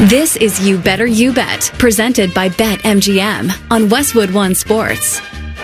This is You Better You Bet, presented by BetMGM on Westwood One Sports.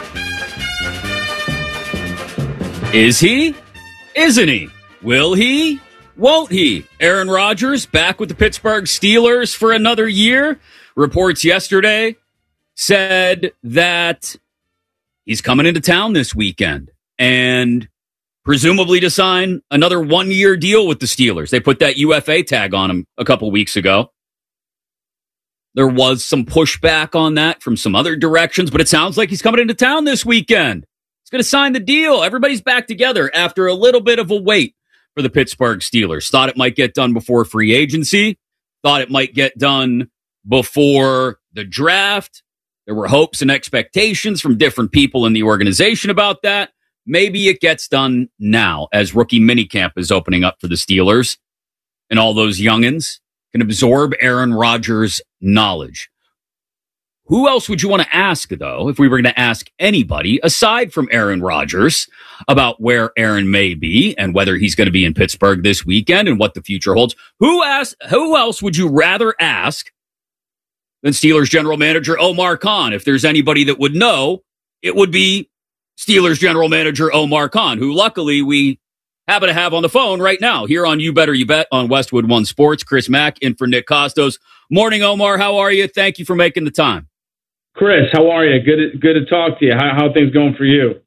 Is he? Isn't he? Will he? Won't he? Aaron Rodgers back with the Pittsburgh Steelers for another year. Reports yesterday said that he's coming into town this weekend and presumably to sign another one-year deal with the Steelers. They put that UFA tag on him a couple weeks ago. There was some pushback on that from some other directions, but it sounds like he's coming into town this weekend. He's going to sign the deal. Everybody's back together after a little bit of a wait for the Pittsburgh Steelers. Thought it might get done before free agency. Thought it might get done before the draft. There were hopes and expectations from different people in the organization about that. Maybe it gets done now as rookie minicamp is opening up for the Steelers and all those youngins can absorb Aaron Rodgers' knowledge. Who else would you want to ask, though, if we were going to ask anybody aside from Aaron Rodgers about where Aaron may be and whether he's going to be in Pittsburgh this weekend and what the future holds? Who else would you rather ask than Steelers general manager Omar Khan? If there's anybody that would know, it would be Steelers general manager Omar Khan, who luckily we happen to have on the phone right now here on You Better You Bet on Westwood One Sports. Chris Mack in for Nick Costos. Morning, Omar. How are you? Thank you for making the time. Chris, how are you? Good to talk to you. How are things going for you?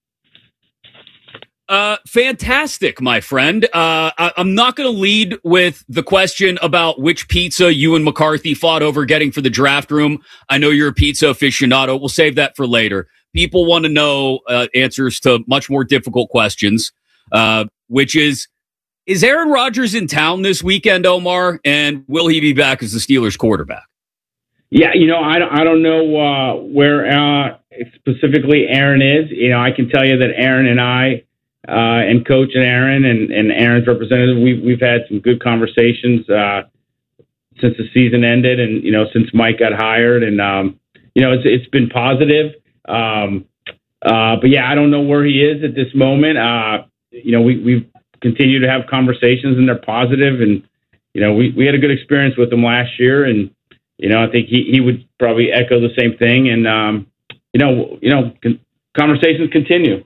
Fantastic, my friend. I'm not going to lead with the question about which pizza you and McCarthy fought over getting for the draft room. I know you're a pizza aficionado. We'll save that for later. People want to know answers to much more difficult questions, which is Aaron Rodgers in town this weekend, Omar? And will he be back as the Steelers quarterback? Yeah, I don't know where specifically Aaron is. I can tell you that Aaron and I and Coach and Aaron and Aaron's representative, we've had some good conversations since the season ended and, since Mike got hired. And, it's been positive. But, yeah, I don't know where he is at this moment. We've continued to have conversations and they're positive. And, we had a good experience with him last year. And, I think he would probably echo the same thing. And, conversations continue.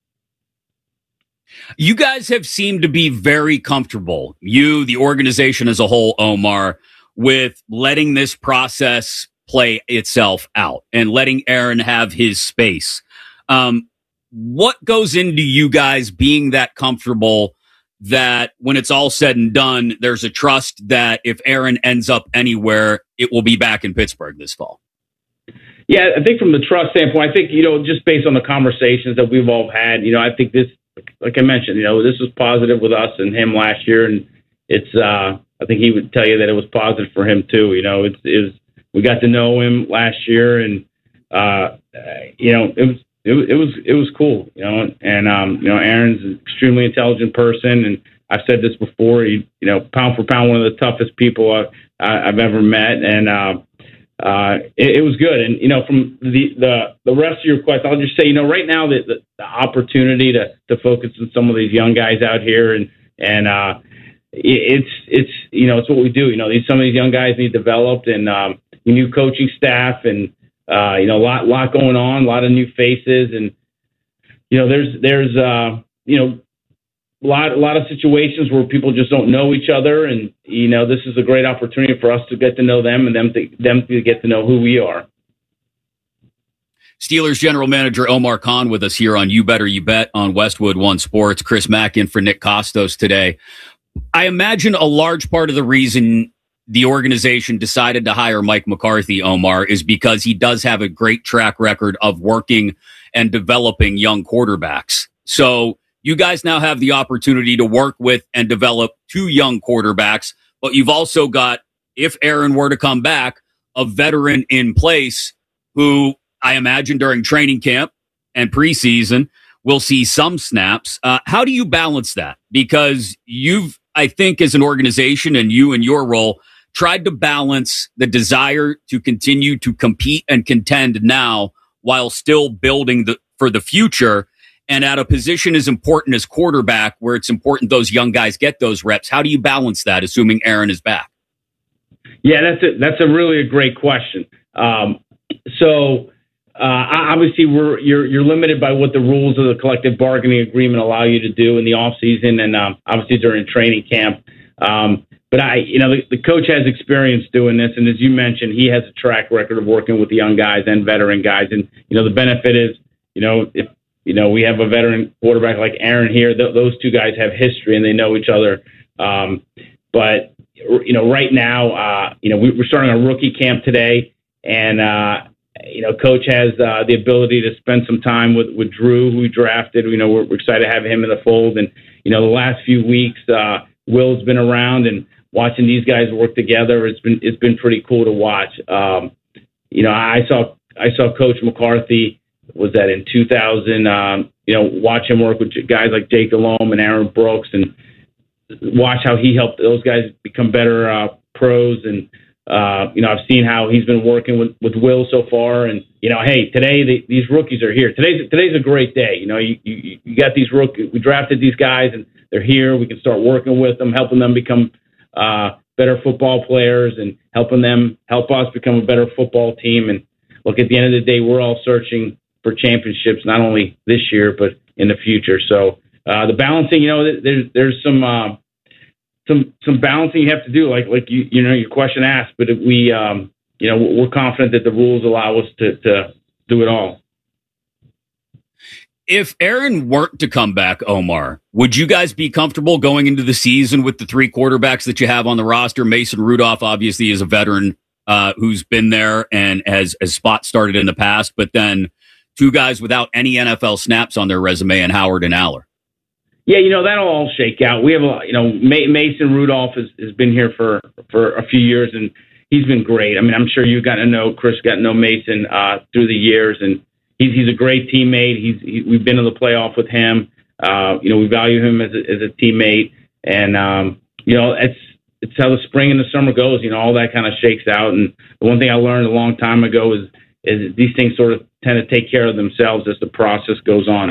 You guys have seemed to be very comfortable, you, the organization as a whole, Omar, with letting this process play itself out and letting Aaron have his space. What goes into you guys being that comfortable that when it's all said and done, there's a trust that if Aaron ends up anywhere, it will be back in Pittsburgh this fall? Yeah, I think from the trust standpoint, I think, just based on the conversations that we've all had, I think this, like I mentioned, this was positive with us and him last year. And it's, I think he would tell you that it was positive for him too. We got to know him last year and, it was cool, and Aaron's an extremely intelligent person. And I've said this before, pound for pound, one of the toughest people I've ever met. And, it was good. And, from the rest of your question, I'll just say, right now the opportunity to focus on some of these young guys out here and it's what we do. Some of these young guys need developed and, new coaching staff and, a lot going on, a lot of new faces. And, there's a lot of situations where people just don't know each other. And, this is a great opportunity for us to get to know them and them to get to know who we are. Steelers general manager Omar Khan with us here on You Better You Bet on Westwood One Sports. Chris Mack in for Nick Costos today. I imagine a large part of the reason the organization decided to hire Mike McCarthy, Omar, is because he does have a great track record of working and developing young quarterbacks. So you guys now have the opportunity to work with and develop two young quarterbacks, but you've also got, if Aaron were to come back, a veteran in place who I imagine during training camp and preseason will see some snaps. How do you balance that? Because you've, I think, as an organization and you in your role, tried to balance the desire to continue to compete and contend now while still building for the future. And at a position as important as quarterback, where it's important those young guys get those reps, how do you balance that, assuming Aaron is back? Yeah, that's a really a great question. Obviously, you're limited by what the rules of the collective bargaining agreement allow you to do in the off season, and obviously during training camp. But the coach has experience doing this, and as you mentioned, he has a track record of working with young guys and veteran guys. And the benefit is, if we have a veteran quarterback like Aaron here, those two guys have history and they know each other. But right now, we're starting a rookie camp today, and Coach has the ability to spend some time with Drew, who we drafted. We're excited to have him in the fold. And the last few weeks, Will's been around, and watching these guys work together, it's been pretty cool to watch. I saw Coach McCarthy was that in 2000. Watch him work with guys like Jake Delhomme and Aaron Brooks, and watch how he helped those guys become better pros. And I've seen how he's been working with Will so far. And hey, today these rookies are here. Today's a great day. You got these rookies. We drafted these guys, and they're here. We can start working with them, helping them become better football players, and help us become a better football team. And look, at the end of the day, we're all searching for championships, not only this year but in the future. So the balancing, there's some balancing you have to do, like your question asked. But we're confident that the rules allow us to do it all. If Aaron weren't to come back, Omar, would you guys be comfortable going into the season with the three quarterbacks that you have on the roster? Mason Rudolph obviously is a veteran who's been there and has spot started in the past, but then two guys without any NFL snaps on their resume, and Howard and Aller. Yeah, that'll all shake out. We have Mason Rudolph has been here for a few years, and he's been great. I mean, I'm sure you've gotten to know Chris, got to know Mason through the years, and he's a great teammate. We've been to the playoff with him. We value him as a teammate, and it's how the spring and the summer goes. All that kind of shakes out. And the one thing I learned a long time ago is these things sort of tend to take care of themselves as the process goes on.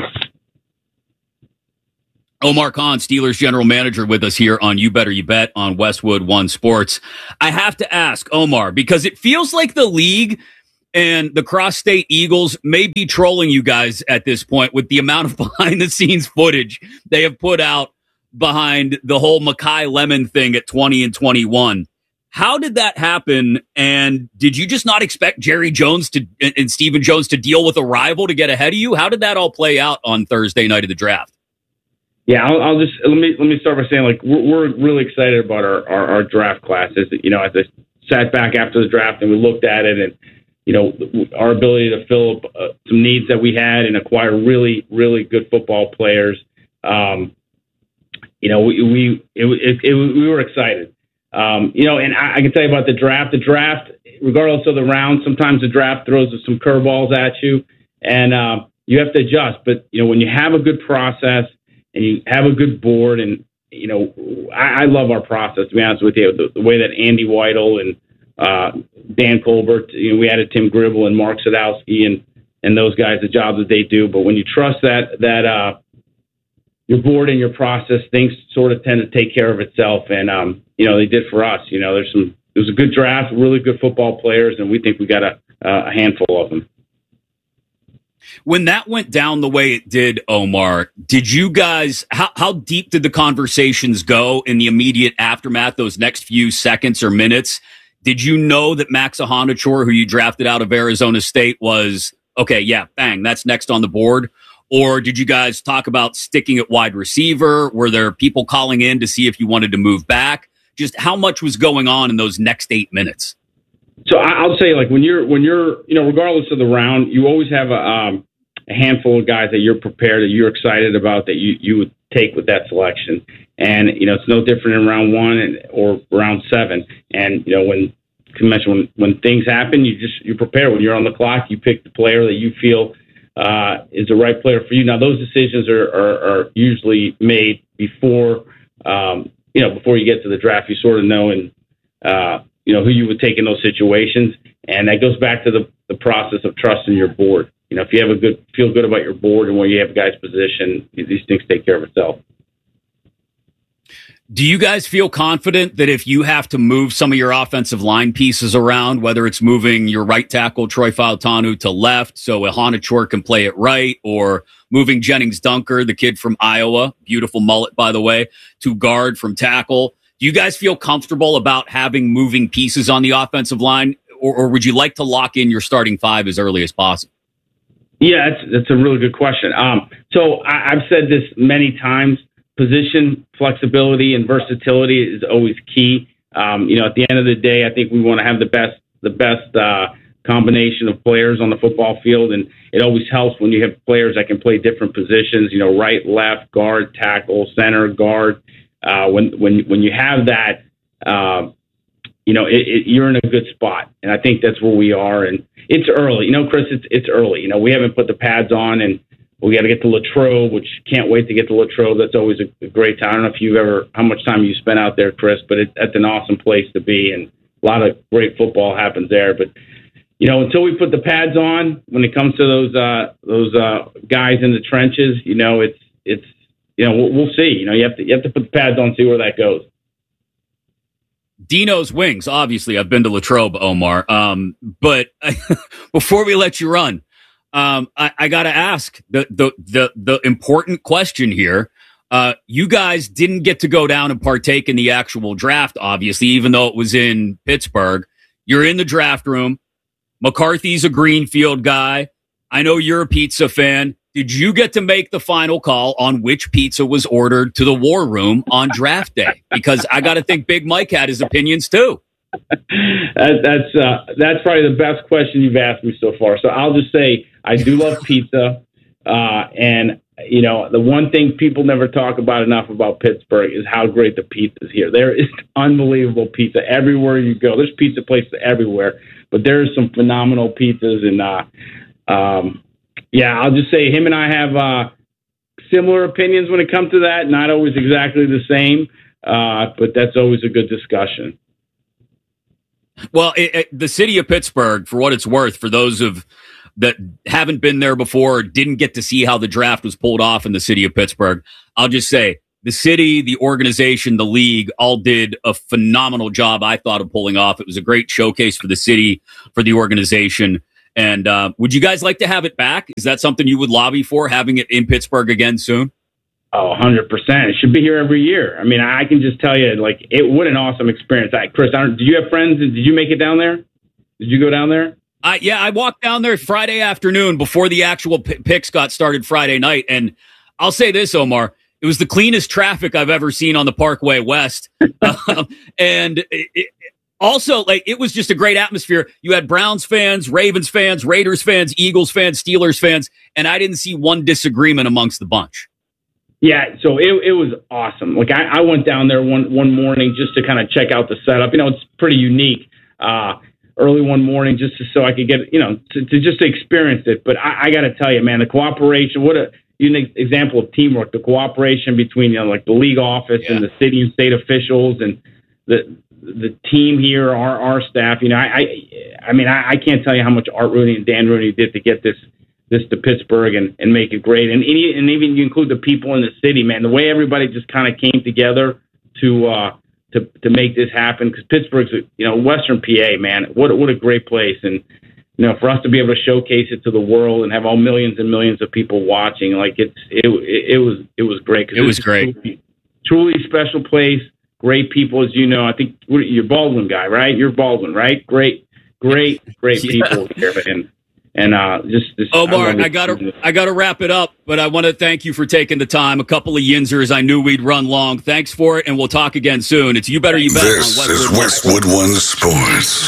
Omar Khan, Steelers general manager, with us here on You Better You Bet on Westwood One Sports. I have to ask, Omar, because it feels like the league and the Cross-State Eagles may be trolling you guys at this point with the amount of behind-the-scenes footage they have put out behind the whole Makai Lemon thing at 20 and 21. How did that happen? And did you just not expect Jerry Jones and Stephen Jones to deal with a rival to get ahead of you? How did that all play out on Thursday night of the draft? Yeah, I'll just let me start by saying, we're really excited about our draft class. As I sat back after the draft and we looked at it, and our ability to fill some needs that we had and acquire really, really good football players. We were excited. And I can tell you about the draft. The draft, regardless of the round, sometimes the draft throws some curveballs at you, and you have to adjust. But when you have a good process and you have a good board, and I love our process, to be honest with you. The way that Andy Weidel and Dan Colbert, we added Tim Gribble and Mark Sadowski and those guys, the jobs that they do. But when you trust that your board and your process, things sort of tend to take care of itself. And they did for us. It was a good draft, really good football players, and we think we got a handful of them. When that went down the way it did, Omar, did you guys, how deep did the conversations go in the immediate aftermath, those next few seconds or minutes? Did you know that Max Ahonachor, who you drafted out of Arizona State, was, okay, yeah, bang, that's next on the board? Or did you guys talk about sticking at wide receiver? Were there people calling in to see if you wanted to move back? Just how much was going on in those next 8 minutes? So I'll say, when you're regardless of the round, you always have a handful of guys that you're prepared, that you're excited about, that you would take with that selection. And it's no different in round 1 or round 7. And when things happen, you prepare. When you're on the clock, you pick the player that you feel is the right player for you. Now, those decisions are usually made before you get to the draft. You sort of know who you would take in those situations, and that goes back to the process of trusting your board. If you have feel good about your board and where you have guys positioned, these things take care of itself. Do you guys feel confident that if you have to move some of your offensive line pieces around, whether it's moving your right tackle, Troy Fautanu, to left so Ahana Chor can play it right, or moving Jennings Dunker, the kid from Iowa, beautiful mullet, by the way, to guard from tackle, do you guys feel comfortable about having moving pieces on the offensive line, or would you like to lock in your starting five as early as possible? Yeah, that's a really good question. So I've said this many times. Position flexibility and versatility is always key. At the end of the day, I think we want to have the best combination of players on the football field, and it always helps when you have players that can play different positions. Right, left, guard, tackle, center, guard. When you have that, you're in a good spot, and I think that's where we are. And it's early, Chris. It's early. We haven't put the pads on, and we got to get to Latrobe, which can't wait to get to Latrobe. That's always a great time. I don't know if how much time you spent out there, Chris, but it's an awesome place to be, and a lot of great football happens there. But until we put the pads on, when it comes to those guys in the trenches, we'll see. You have to put the pads on, see where that goes. Dino's Wings. Obviously, I've been to Latrobe, Omar. But before we let you run, I got to ask the important question here. You guys didn't get to go down and partake in the actual draft, obviously, even though it was in Pittsburgh. You're in the draft room. McCarthy's a Greenfield guy. I know you're a pizza fan. Did you get to make the final call on which pizza was ordered to the War Room on draft day? Because I got to think Big Mike had his opinions too. That's probably the best question you've asked me so far. So I'll just say I do love pizza, and the one thing people never talk about enough about Pittsburgh is how great the pizza is here. There is unbelievable pizza everywhere you go. There's pizza places everywhere, but there are some phenomenal pizzas, and I'll just say him and I have similar opinions when it comes to that. Not always exactly the same, but that's always a good discussion. Well, the city of Pittsburgh, for what it's worth, for those that haven't been there before or didn't get to see how the draft was pulled off in the city of Pittsburgh, I'll just say the city, the organization, the league all did a phenomenal job, I thought, of pulling off. It was a great showcase for the city, for the organization. And would you guys like to have it back? Is that something you would lobby for, having it in Pittsburgh again soon? Oh, 100%. It should be here every year. I mean, I can just tell you, what an awesome experience. Chris, did you have friends? Did you make it down there? Did you go down there? I walked down there Friday afternoon before the actual picks got started Friday night. And I'll say this, Omar, it was the cleanest traffic I've ever seen on the Parkway West. And also, it was just a great atmosphere. You had Browns fans, Ravens fans, Raiders fans, Eagles fans, Steelers fans, and I didn't see one disagreement amongst the bunch. Yeah, so it was awesome. I went down there one morning just to kind of check out the setup. It's pretty unique. Early one morning just so I could get, to experience it. But I got to tell you, man, the cooperation, what a unique example of teamwork, the cooperation between, the league office and the city and state officials and the team here, our staff. I can't tell you how much Art Rooney and Dan Rooney did to get this to Pittsburgh and make it great. And even you include the people in the city, man, the way everybody just kind of came together to make this happen. Because Pittsburgh's, Western PA, man, what a great place. And, for us to be able to showcase it to the world and have all millions and millions of people watching, it was great. It was great. Truly special place. Great people, as you know. I think you're Baldwin guy, right? You're Baldwin, right? Great people here. And Omar, I gotta wrap it up, but I want to thank you for taking the time. A couple of yinzers, I knew we'd run long. Thanks for it, and we'll talk again soon. It's You Better You Bet. This is Westwood One Sports.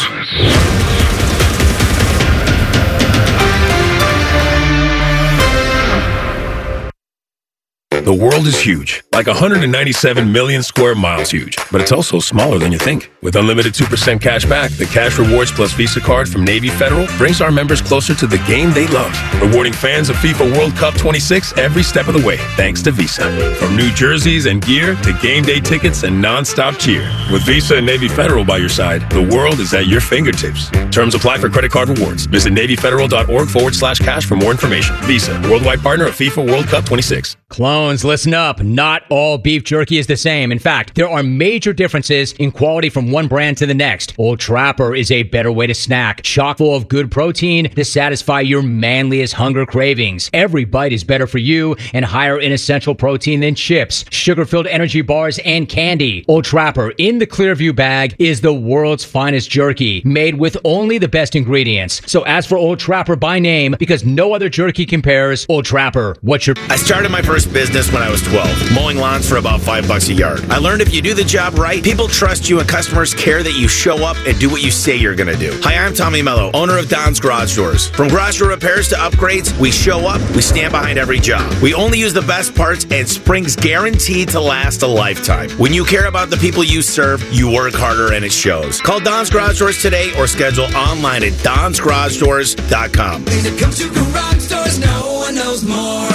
The world is huge, like 197 million square miles huge, but it's also smaller than you think. With unlimited 2% cash back, the Cash Rewards Plus Visa card from Navy Federal brings our members closer to the game they love, rewarding fans of FIFA World Cup 26 every step of the way, thanks to Visa. From new jerseys and gear to game day tickets and non-stop cheer. With Visa and Navy Federal by your side, the world is at your fingertips. Terms apply for credit card rewards. Visit NavyFederal.org/cash for more information. Visa, worldwide partner of FIFA World Cup 26. Clones Ones, listen up. Not all beef jerky is the same. In fact, there are major differences in quality from one brand to the next. Old Trapper is a better way to snack, chock full of good protein to satisfy your manliest hunger cravings. Every bite is better for you and higher in essential protein than chips, sugar-filled energy bars, and candy. Old Trapper in the Clearview bag is the world's finest jerky, made with only the best ingredients. So ask for Old Trapper by name because no other jerky compares. Old Trapper, what's your... I started my first business when I was 12, mowing lawns for about $5 a yard. I learned if you do the job right, people trust you and customers care that you show up and do what you say you're going to do. Hi, I'm Tommy Mello, owner of Don's Garage Doors. From garage door repairs to upgrades, we show up, we stand behind every job. We only use the best parts and spring's guaranteed to last a lifetime. When you care about the people you serve, you work harder and it shows. Call Don's Garage Doors today or schedule online at donsgaragedoors.com. When it comes to garage doors, no one knows more.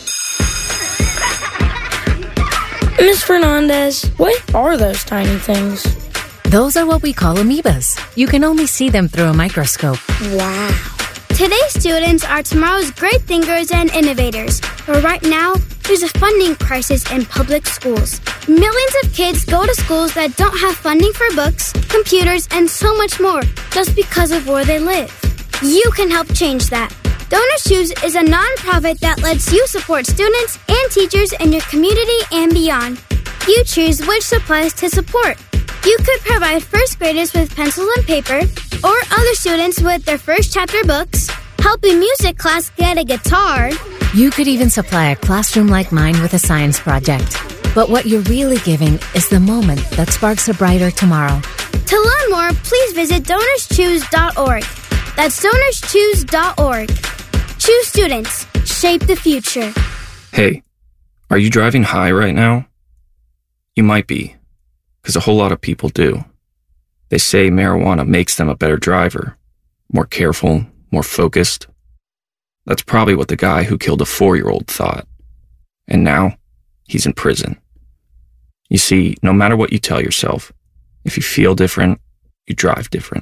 Ms. Fernandez, what are those tiny things? Those are what we call amoebas. You can only see them through a microscope. Wow. Today's students are tomorrow's great thinkers and innovators. But right now, there's a funding crisis in public schools. Millions of kids go to schools that don't have funding for books, computers, and so much more just because of where they live. You can help change that. Donors Choose is a nonprofit that lets you support students and teachers in your community and beyond. You choose which supplies to support. You could provide first graders with pencils and paper, or other students with their first chapter books, help a music class get a guitar. You could even supply a classroom like mine with a science project. But what you're really giving is the moment that sparks a brighter tomorrow. To learn more, please visit DonorsChoose.org. That's DonorsChoose.org. Choose students. Shape the future. Hey, are you driving high right now? You might be, because a whole lot of people do. They say marijuana makes them a better driver, more careful, more focused. That's probably what the guy who killed a 4-year-old thought. And now, he's in prison. You see, no matter what you tell yourself, if you feel different, you drive different.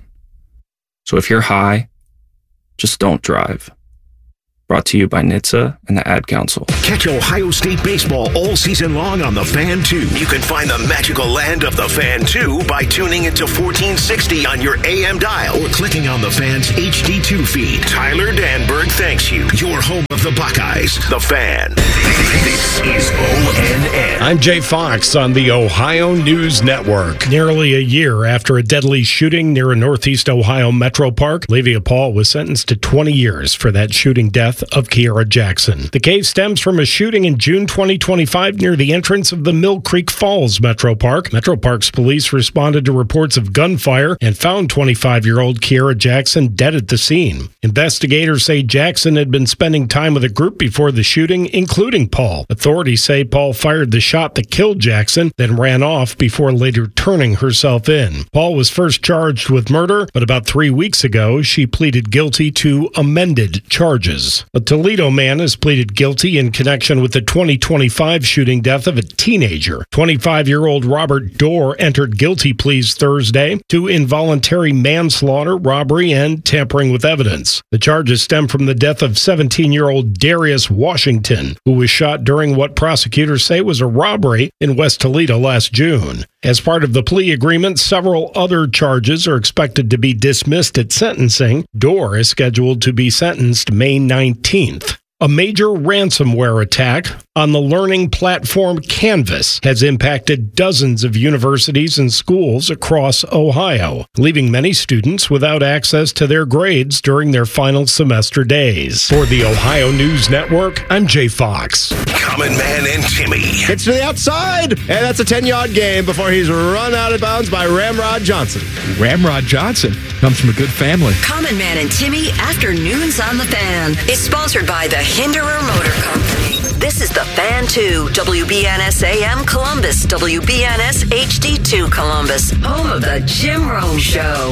So if you're high, just don't drive. Brought to you by NHTSA and the Ad Council. Catch Ohio State baseball all season long on The Fan 2. You can find the magical land of The Fan 2 by tuning into 1460 on your AM dial or clicking on The Fan's HD2 feed. Tyler Danberg thanks you. Your home of the Buckeyes, The Fan. This is ONN. I'm Jay Fox on the Ohio News Network. Nearly a year after a deadly shooting near a Northeast Ohio metro park, Levia Paul was sentenced to 20 years for that shooting death of Kiara Jackson. The case stems from a shooting in June 2025 near the entrance of the Mill Creek Falls Metro Park. Metro Parks police responded to reports of gunfire and found 25-year-old Kiara Jackson dead at the scene. Investigators say Jackson had been spending time with a group before the shooting, including Paul. Authorities say Paul fired the shot that killed Jackson, then ran off before later turning herself in. Paul was first charged with murder, but about 3 weeks ago, she pleaded guilty to amended charges. A Toledo man has pleaded guilty in connection with the 2025 shooting death of a teenager. 25-year-old Robert Dorr entered guilty pleas Thursday to involuntary manslaughter, robbery, and tampering with evidence. The charges stem from the death of 17-year-old Darius Washington, who was shot during what prosecutors say was a robbery in West Toledo last June. As part of the plea agreement, several other charges are expected to be dismissed at sentencing. Dorr is scheduled to be sentenced May 19th. A major ransomware attack on the learning platform Canvas has impacted dozens of universities and schools across Ohio, leaving many students without access to their grades during their final semester days. For the Ohio News Network, I'm Jay Fox. Common Man and Timmy. Gets to the outside, and that's a 10-yard gain before he's run out of bounds by Ramrod Johnson. Ramrod Johnson comes from a good family. Common Man and Timmy, Afternoons on the Fan, is sponsored by the Hinderer Motor Company. This is the Fan 2, WBNS AM Columbus, WBNS HD2 Columbus, home of the Jim Rome Show.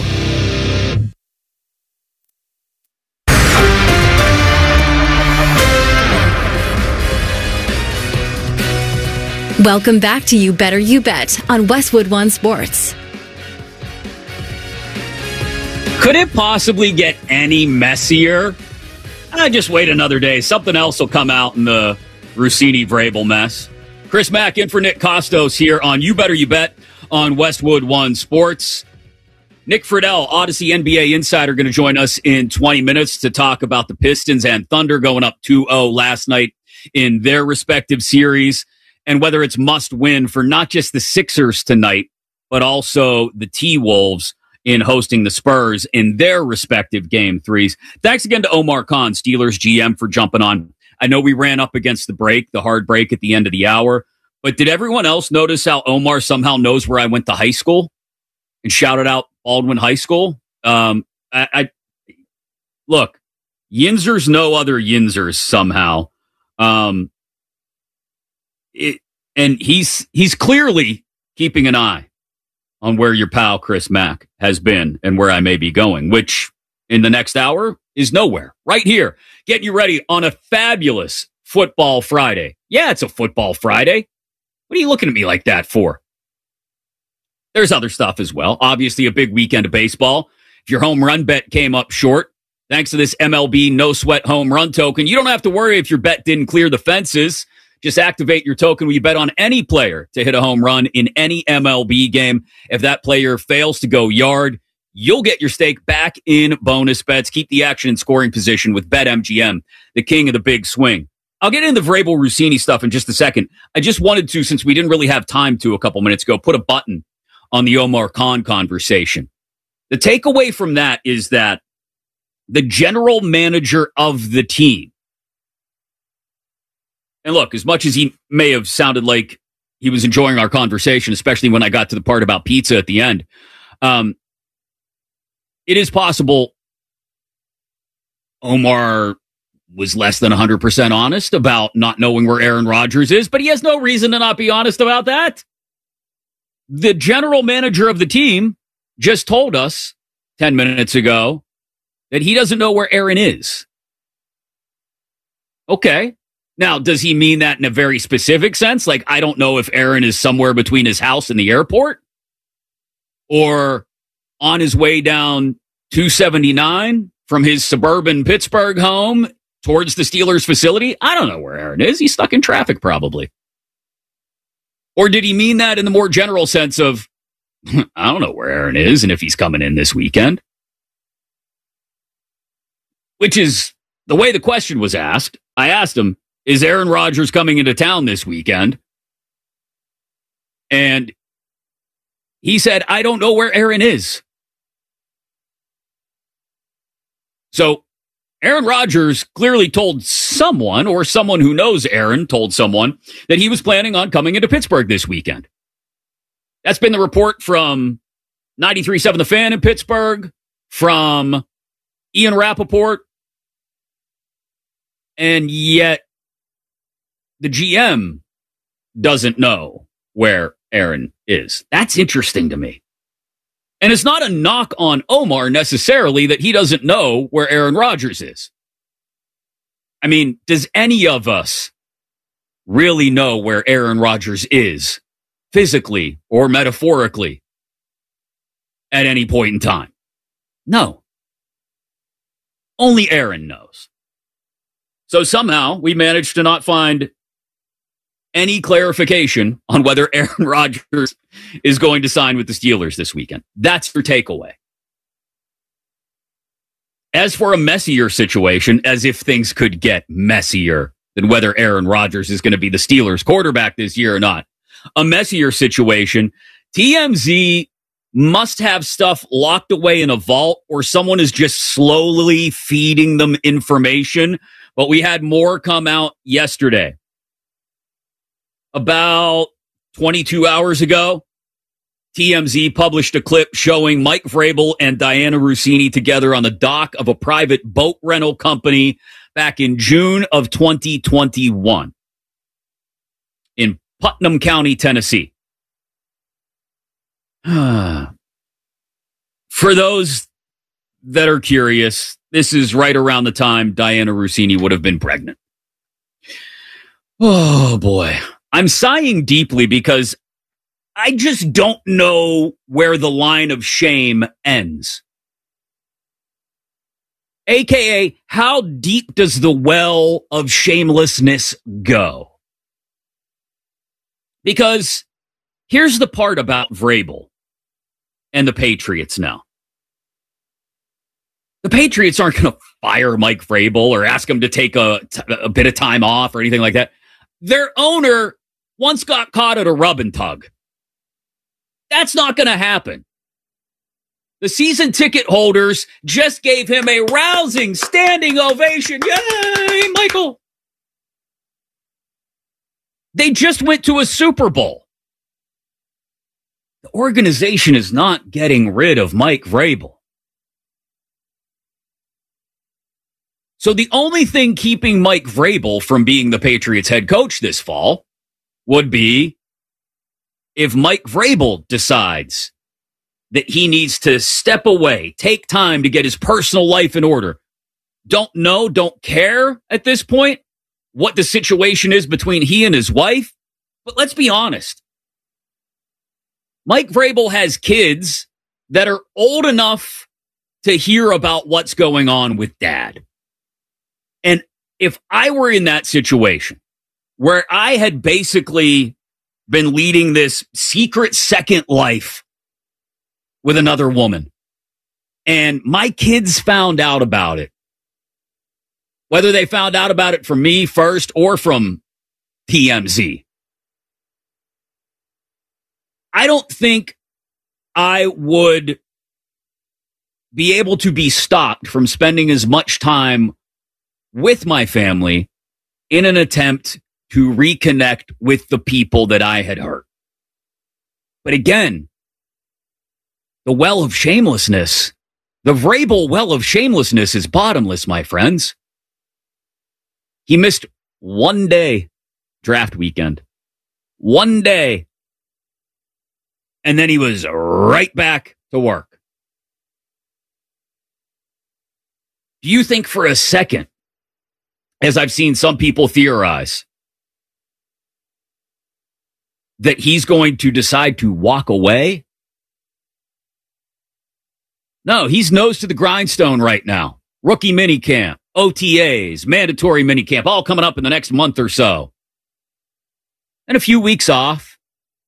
Welcome back to You Better You Bet on Westwood One Sports. Could it possibly get any messier? Just wait another day. Something else will come out in the Rossini Vrabel mess. Chris Mack in for Nick Costos here on You Better You Bet on Westwood One Sports. Nick Friedel, Odyssey NBA insider, going to join us in 20 minutes to talk about the Pistons and Thunder going up 2-0 last night in their respective series, and whether it's must win for not just the Sixers tonight, but also the T-Wolves in hosting the Spurs in their respective Game 3s. Thanks again to Omar Khan, Steelers GM, for jumping on. I know we ran up against the break, the hard break at the end of the hour, but did everyone else notice how Omar somehow knows where I went to high school and shouted out Baldwin High School? Look, Yinzer's no other Yinzers somehow. And he's clearly keeping an eye on where your pal Chris Mack has been and where I may be going, which in the next hour is nowhere. Right here, getting you ready on a fabulous Football Friday. Yeah, it's a Football Friday. What are you looking at me like that for? There's other stuff as well. Obviously, a big weekend of baseball. If your home run bet came up short, thanks to this MLB No Sweat home run token, you don't have to worry if your bet didn't clear the fences. Just activate your token when you bet on any player to hit a home run in any MLB game. If that player fails to go yard, you'll get your stake back in bonus bets. Keep the action in scoring position with BetMGM, the king of the big swing. I'll get into the Vrabel Rossini stuff in just a second. I just wanted to, since we didn't really have time to a couple minutes ago, put a button on the Omar Khan conversation. The takeaway from that is that the general manager of the team, and look, as much as he may have sounded like he was enjoying our conversation, especially when I got to the part about pizza at the end, it is possible Omar was less than 100% honest about not knowing where Aaron Rodgers is, but he has no reason to not be honest about that. The general manager of the team just told us 10 minutes ago that he doesn't know where Aaron is. Okay. Now, does he mean that in a very specific sense? Like, I don't know if Aaron is somewhere between his house and the airport or on his way down 279 from his suburban Pittsburgh home towards the Steelers facility. I don't know where Aaron is. He's stuck in traffic probably. Or did he mean that in the more general sense of, I don't know where Aaron is and if he's coming in this weekend? Which is the way the question was asked. I asked him, is Aaron Rodgers coming into town this weekend? And he said, I don't know where Aaron is. So Aaron Rodgers clearly told someone, or someone who knows Aaron told someone, that he was planning on coming into Pittsburgh this weekend. That's been the report from 93.7 The Fan in Pittsburgh, from Ian Rappaport, and yet the GM doesn't know where Aaron is. That's interesting to me. And it's not a knock on Omar necessarily that he doesn't know where Aaron Rodgers is. I mean, does any of us really know where Aaron Rodgers is, physically or metaphorically, at any point in time? No. Only Aaron knows. So somehow we managed to not find any clarification on whether Aaron Rodgers is going to sign with the Steelers this weekend. That's your takeaway. As for a messier situation, as if things could get messier than whether Aaron Rodgers is going to be the Steelers quarterback this year or not, a messier situation, TMZ must have stuff locked away in a vault or someone is just slowly feeding them information. But we had more come out yesterday. About 22 hours ago, TMZ published a clip showing Mike Vrabel and Diana Rossini together on the dock of a private boat rental company back in June of 2021 in Putnam County, Tennessee. For those that are curious, this is right around the time Diana Rossini would have been pregnant. Oh, boy. I'm sighing deeply because I just don't know where the line of shame ends. AKA, how deep does the well of shamelessness go? Because here's the part about Vrabel and the Patriots now. The Patriots aren't going to fire Mike Vrabel or ask him to take a bit of time off or anything like that. Their owner once got caught at a rub and tug. That's not going to happen. The season ticket holders just gave him a rousing standing ovation. Yay, Michael! They just went to a Super Bowl. The organization is not getting rid of Mike Vrabel. So the only thing keeping Mike Vrabel from being the Patriots head coach this fall would be if Mike Vrabel decides that he needs to step away, take time to get his personal life in order. Don't know, don't care at this point what the situation is between he and his wife. But let's be honest. Mike Vrabel has kids that are old enough to hear about what's going on with dad. And if I were in that situation where I had basically been leading this secret second life with another woman and my kids found out about it, whether they found out about it from me first or from TMZ, I don't think I would be able to be stopped from spending as much time with my family in an attempt to reconnect with the people that I had hurt. But again, the well of shamelessness, the Vrabel well of shamelessness is bottomless, my friends. He missed one day draft weekend. One day. And then he was right back to work. Do you think for a second, as I've seen some people theorize, that he's going to decide to walk away? No, he's nose to the grindstone right now. Rookie minicamp, OTAs, mandatory minicamp, all coming up in the next month or so. And a few weeks off.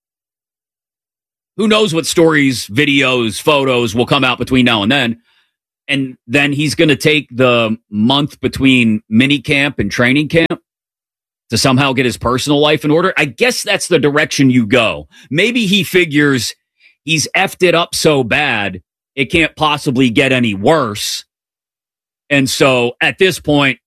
Who knows what stories, videos, photos will come out between now and then. And then he's going to take the month between minicamp and training camp to somehow get his personal life in order. I guess that's the direction you go. Maybe he figures he's effed it up so bad, it can't possibly get any worse. And so at this point,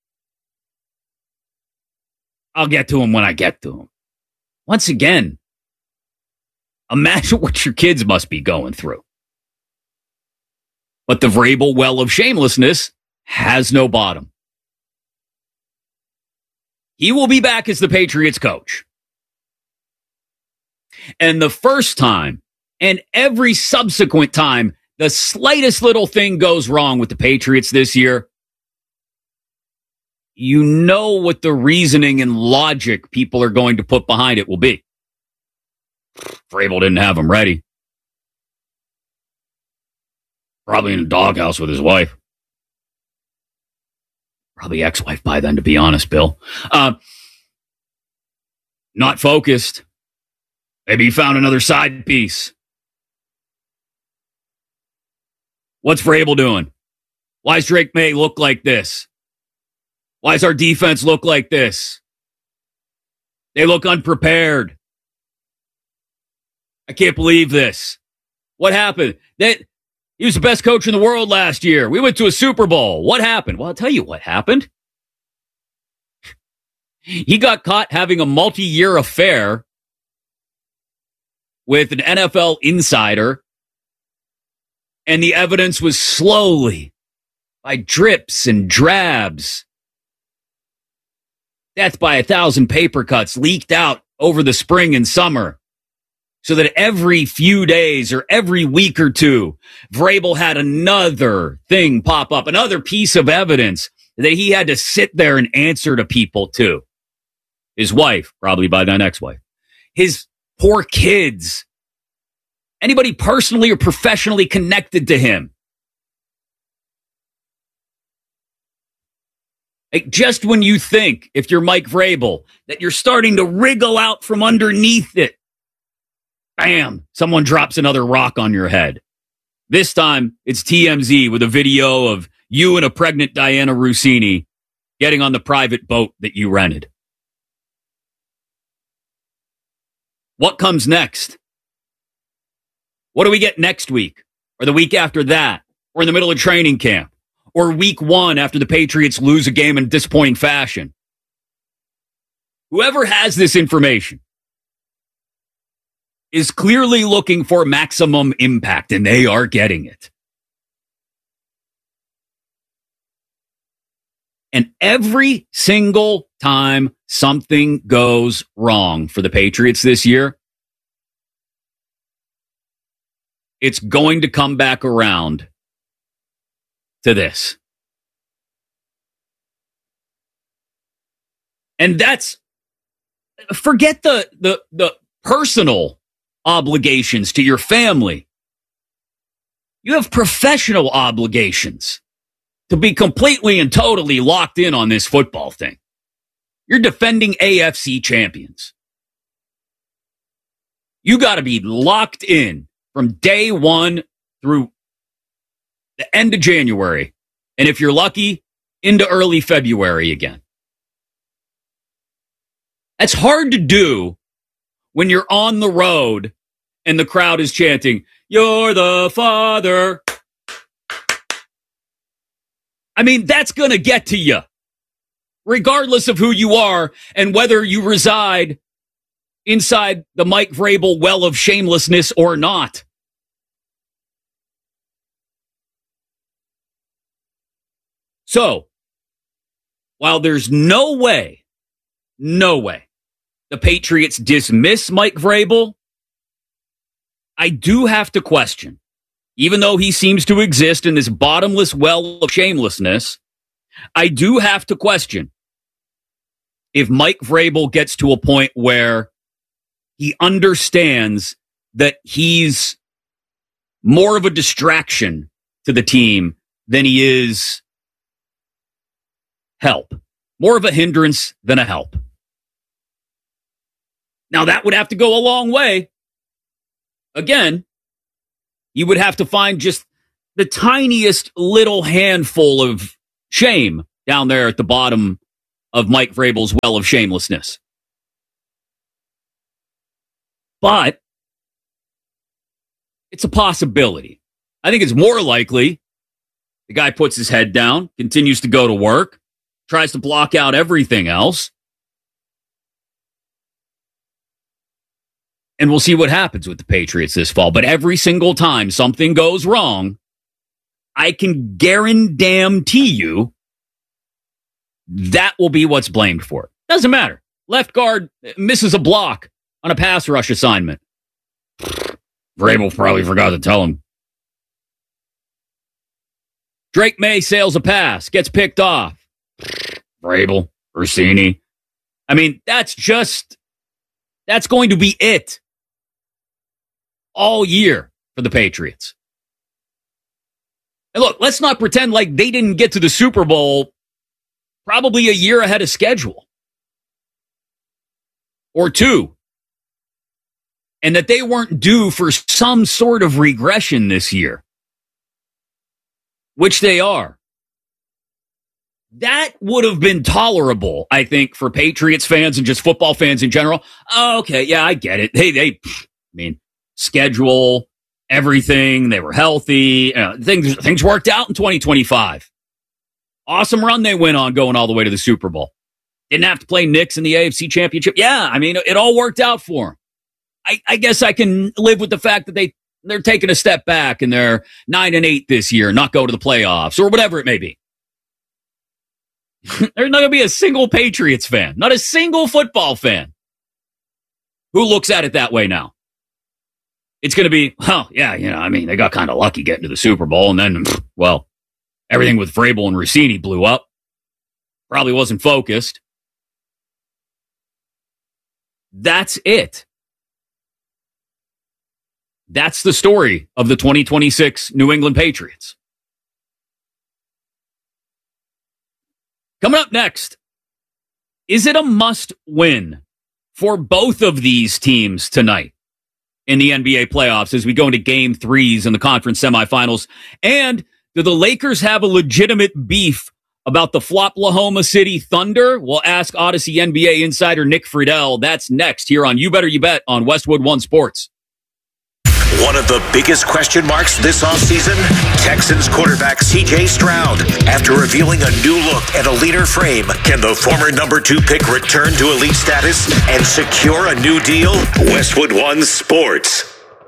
I'll get to him when I get to him. Once again, imagine what your kids must be going through. But the Vrabel well of shamelessness has no bottom. He will be back as the Patriots coach. And the first time and every subsequent time the slightest little thing goes wrong with the Patriots this year, you know what the reasoning and logic people are going to put behind it will be. Vrabel didn't have him ready. Probably in a doghouse with his wife. Probably ex-wife by then, to be honest, Bill. Not focused. Maybe he found another side piece. What's Vrabel doing? Why does Drake May look like this? Why does our defense look like this? They look unprepared. I can't believe this. What happened? He was the best coach in the world last year. We went to a Super Bowl. What happened? Well, I'll tell you what happened. He got caught having a multi-year affair with an NFL insider, and the evidence was slowly, by drips and drabs, death by 1,000 paper cuts, leaked out over the spring and summer. So that every few days or every week or two, Vrabel had another thing pop up, another piece of evidence that he had to sit there and answer to people too. His wife, probably by then ex-wife. His poor kids. Anybody personally or professionally connected to him. Like just when you think, if you're Mike Vrabel, that you're starting to wriggle out from underneath it, bam, someone drops another rock on your head. This time, it's TMZ with a video of you and a pregnant Diana Rossini getting on the private boat that you rented. What comes next? What do we get next week? Or the week after that? Or in the middle of training camp? Or week 1 after the Patriots lose a game in disappointing fashion? Whoever has this information is clearly looking for maximum impact, and they are getting it. And every single time something goes wrong for the Patriots this year, it's going to come back around to this. And that's, forget the personal obligations to your family. You have professional obligations to be completely and totally locked in on this football thing. You're defending AFC champions. You got to be locked in from day 1 through the end of January. And if you're lucky, into early February again. That's hard to do when you're on the road and the crowd is chanting, "You're the father." I mean, that's going to get to you, regardless of who you are and whether you reside inside the Mike Vrabel well of shamelessness or not. So, while there's no way the Patriots dismiss Mike Vrabel, I do have to question, even though he seems to exist in this bottomless well of shamelessness, I do have to question if Mike Vrabel gets to a point where he understands that he's more of a distraction to the team than he is help. More of a hindrance than a help. Now, that would have to go a long way. Again, you would have to find just the tiniest little handful of shame down there at the bottom of Mike Vrabel's well of shamelessness. But it's a possibility. I think it's more likely the guy puts his head down, continues to go to work, tries to block out everything else. And we'll see what happens with the Patriots this fall. But every single time something goes wrong, I can guarantee you that will be what's blamed for it. Doesn't matter. Left guard misses a block on a pass rush assignment. Vrabel probably forgot to tell him. Drake May sails a pass, gets picked off. Vrabel, Rossini. I mean, that's going to be it all year for the Patriots. And look, let's not pretend like they didn't get to the Super Bowl probably a year ahead of schedule. Or 2. And that they weren't due for some sort of regression this year. Which they are. That would have been tolerable, I think, for Patriots fans and just football fans in general. Oh, okay, yeah, I get it. Schedule, everything, they were healthy. Things worked out in 2025. Awesome run they went on going all the way to the Super Bowl. Didn't have to play Knicks in the AFC Championship. Yeah, I mean, it all worked out for them. I guess I can live with the fact that they're taking a step back and they're 9-8 this year, not go to the playoffs or whatever it may be. There's not going to be a single Patriots fan, not a single football fan who looks at it that way now. It's going to be, they got kind of lucky getting to the Super Bowl, and then, everything with Vrabel and Rossini blew up. Probably wasn't focused. That's it. That's the story of the 2026 New England Patriots. Coming up next, is it a must-win for both of these teams tonight in the NBA playoffs as we go into Game 3s in the conference semifinals? And do the Lakers have a legitimate beef about the Floplahoma City Thunder? We'll ask Odyssey NBA insider Nick Friedel. That's next here on You Better You Bet on Westwood One Sports. One of the biggest question marks this offseason, Texans quarterback C.J. Stroud. After revealing a new look and a leaner frame, can the former number 2 pick return to elite status and secure a new deal? Westwood One Sports.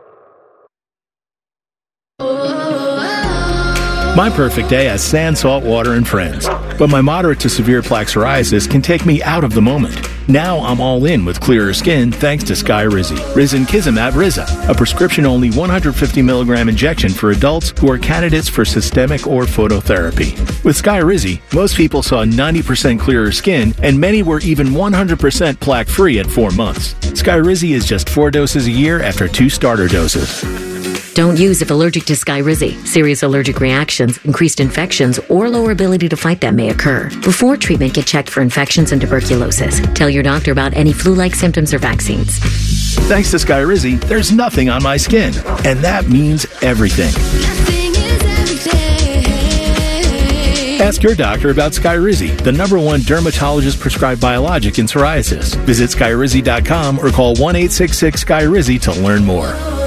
My perfect day has sand, salt water, and friends. But my moderate to severe plaque psoriasis can take me out of the moment. Now I'm all in with clearer skin thanks to Skyrizi. Risankizumab Riza, a prescription-only 150 milligram injection for adults who are candidates for systemic or phototherapy. With Skyrizi, most people saw 90% clearer skin, and many were even 100% plaque-free at 4 months. Skyrizi is just 4 doses a year after 2 starter doses. Don't use if allergic to Skyrizi. Serious allergic reactions, increased infections, or lower ability to fight them may occur. Before treatment, get checked for infections and tuberculosis. Tell your doctor about any flu-like symptoms or vaccines. Thanks to Skyrizi, there's nothing on my skin. And that means everything. Ask your doctor about Skyrizi, the #1 dermatologist-prescribed biologic in psoriasis. Visit Skyrizi.com or call 1-866-SKYRIZI to learn more.